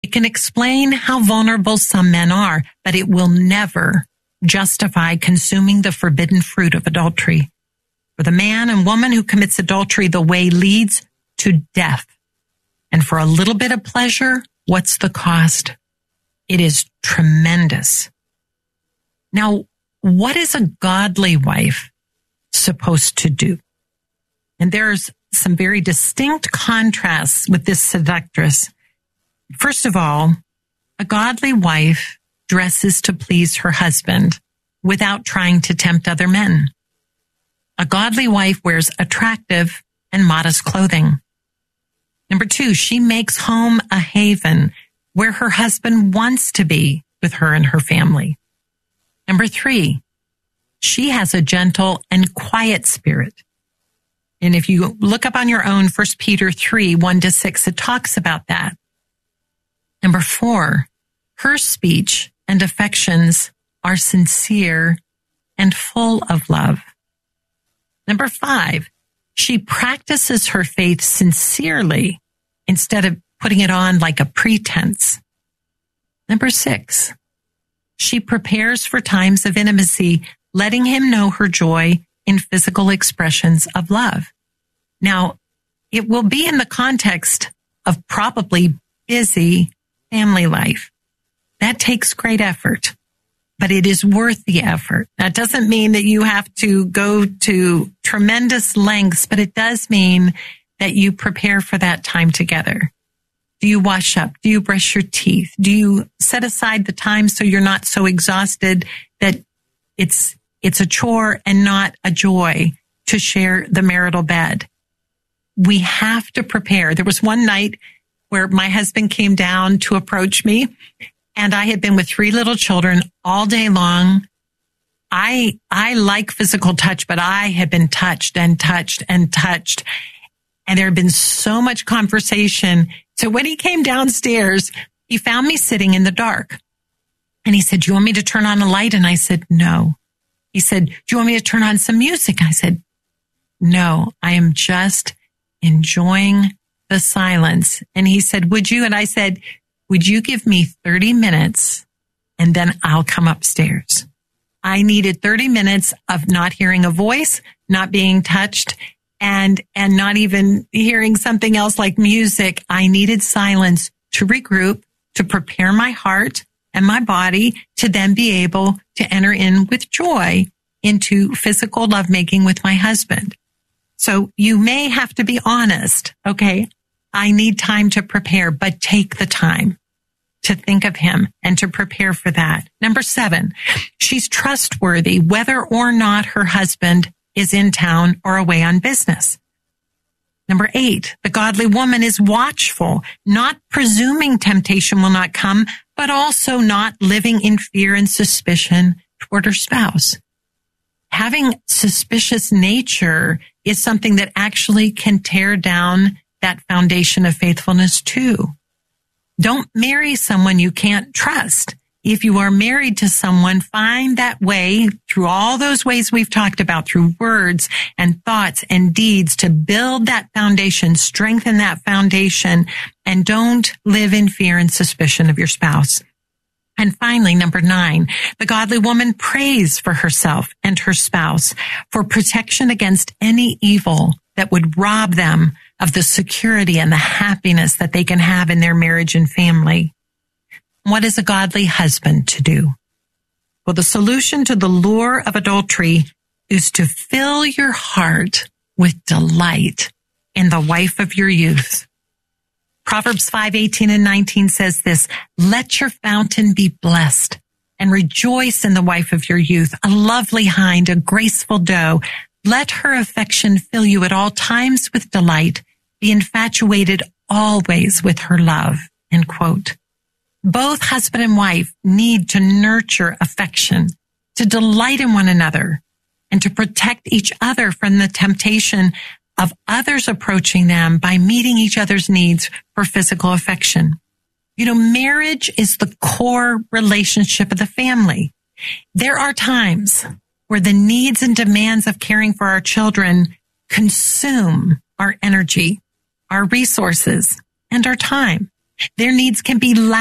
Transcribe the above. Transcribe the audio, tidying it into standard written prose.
It can explain how vulnerable some men are, but it will never justify consuming the forbidden fruit of adultery. For the man and woman who commits adultery, the way leads to death. And for a little bit of pleasure, what's the cost? It is tremendous. Now, what is a godly wife supposed to do? And there's some very distinct contrasts with this seductress. First of all, a godly wife dresses to please her husband without trying to tempt other men. A godly wife wears attractive and modest clothing. Number 2, she makes home a haven where her husband wants to be with her and her family. Number 3, she has a gentle and quiet spirit. And if you look up on your own, 1 Peter 3, 1-6, it talks about that. Number 4, her speech and affections are sincere and full of love. Number 5, she practices her faith sincerely instead of putting it on like a pretense. Number 6, she prepares for times of intimacy, letting him know her joy in physical expressions of love. Now, it will be in the context of probably busy family life. That takes great effort, but it is worth the effort. That doesn't mean that you have to go to tremendous lengths, but it does mean that you prepare for that time together. Do you wash up? Do you brush your teeth? Do you set aside the time so you're not so exhausted that it's a chore and not a joy to share the marital bed? We have to prepare. There was one night where my husband came down to approach me, and I had been with 3 little children all day long. I like physical touch, but I had been touched and touched and touched. And there had been so much conversation. So when he came downstairs, he found me sitting in the dark. And he said, "Do you want me to turn on a light?" And I said, "No." He said, "Do you want me to turn on some music?" I said, "No, I am just enjoying the silence." And he said, "Would you?" And I said, "Would you give me 30 minutes and then I'll come upstairs?" I needed 30 minutes of not hearing a voice, not being touched, and not even hearing something else like music. I needed silence to regroup, to prepare my heart and my body to then be able to enter in with joy into physical lovemaking with my husband. So you may have to be honest. Okay, I need time to prepare, but take the time to think of him and to prepare for that. Number 7, she's trustworthy whether or not her husband is in town or away on business. Number 8, the godly woman is watchful, not presuming temptation will not come, but also not living in fear and suspicion toward her spouse. Having suspicious nature is something that actually can tear down that foundation of faithfulness too. Don't marry someone you can't trust. If you are married to someone, find that way through all those ways we've talked about, through words and thoughts and deeds, to build that foundation, strengthen that foundation, and don't live in fear and suspicion of your spouse. And finally, number 9, the godly woman prays for herself and her spouse for protection against any evil that would rob them of the security and the happiness that they can have in their marriage and family. What is a godly husband to do? Well, the solution to the lure of adultery is to fill your heart with delight in the wife of your youth. Proverbs 5:18 and 19 says this: "Let your fountain be blessed and rejoice in the wife of your youth, a lovely hind, a graceful doe. Let her affection fill you at all times with delight. Be infatuated always with her love." End quote. Both husband and wife need to nurture affection, to delight in one another, and to protect each other from the temptation of others approaching them by meeting each other's needs for physical affection. You know, marriage is the core relationship of the family. There are times where the needs and demands of caring for our children consume our energy, our resources, and our time. Their needs can be